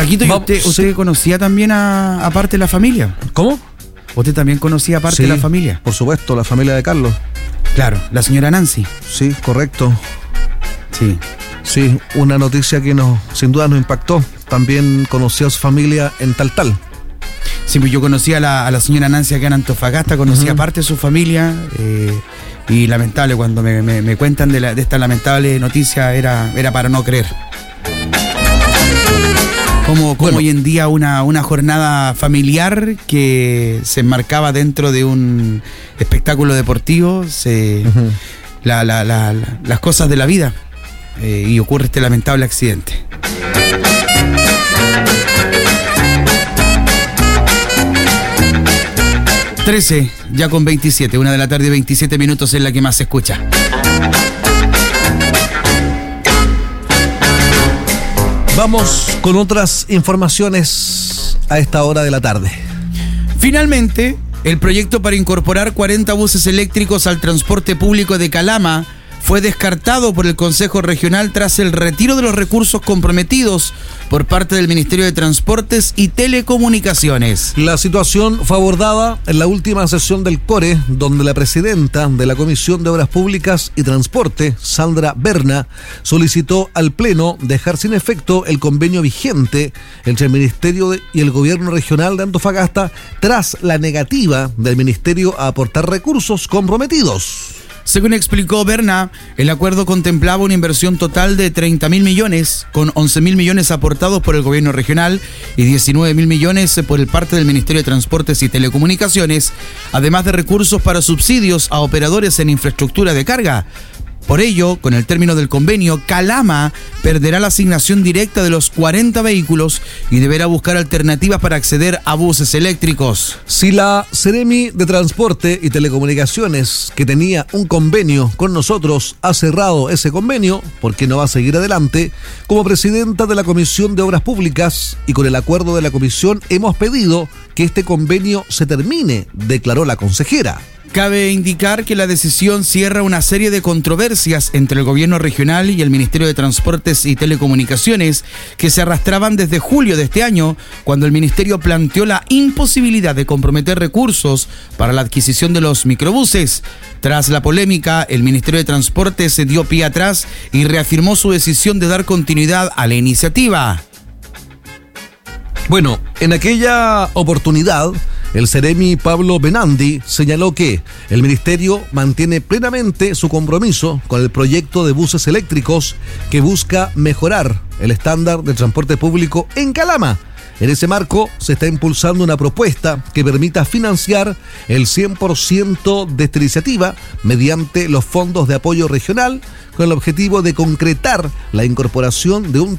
Paquito, ¿y usted conocía también a parte de la familia? ¿Cómo? ¿Usted también conocía a parte de la familia? Por supuesto, la familia de Carlos. Claro, la señora Nancy. Sí, correcto. Sí, una noticia que sin duda nos impactó. También conocí a su familia en Taltal. Sí, pues yo conocía a la señora Nancy acá en Antofagasta, conocía parte de su familia, y lamentable, cuando me cuentan de esta lamentable noticia, era para no creer. Como hoy en día una jornada familiar que se enmarcaba dentro de un espectáculo deportivo, las cosas de la vida, y ocurre este lamentable accidente. Ya con 27, 1 de la tarde, 27 minutos es la que más se escucha. Vamos con otras informaciones a esta hora de la tarde. Finalmente, el proyecto para incorporar 40 buses eléctricos al transporte público de Calama fue descartado por el Consejo Regional tras el retiro de los recursos comprometidos por parte del Ministerio de Transportes y Telecomunicaciones. La situación fue abordada en la última sesión del CORE, donde la presidenta de la Comisión de Obras Públicas y Transporte, Sandra Berna, solicitó al Pleno dejar sin efecto el convenio vigente entre el Ministerio y el Gobierno Regional de Antofagasta tras la negativa del Ministerio a aportar recursos comprometidos. Según explicó Berna, el acuerdo contemplaba una inversión total de 30.000 millones, con 11.000 millones aportados por el gobierno regional y 19.000 millones por el parte del Ministerio de Transportes y Telecomunicaciones, además de recursos para subsidios a operadores en infraestructura de carga. Por ello, con el término del convenio, Calama perderá la asignación directa de los 40 vehículos y deberá buscar alternativas para acceder a buses eléctricos. Si la Seremi de Transporte y Telecomunicaciones, que tenía un convenio con nosotros, ha cerrado ese convenio, ¿por qué no va a seguir adelante? Como presidenta de la Comisión de Obras Públicas y con el acuerdo de la comisión, hemos pedido que este convenio se termine, declaró la consejera. Cabe indicar que la decisión cierra una serie de controversias entre el gobierno regional y el Ministerio de Transportes y Telecomunicaciones que se arrastraban desde julio de este año, cuando el ministerio planteó la imposibilidad de comprometer recursos para la adquisición de los microbuses. Tras la polémica, el Ministerio de Transportes se dio pie atrás y reafirmó su decisión de dar continuidad a la iniciativa. Bueno, en aquella oportunidad, el Seremi Pablo Benandi señaló que el ministerio mantiene plenamente su compromiso con el proyecto de buses eléctricos que busca mejorar el estándar del transporte público en Calama. En ese marco se está impulsando una propuesta que permita financiar el 100% de esta iniciativa mediante los fondos de apoyo regional, con el objetivo de concretar la incorporación de un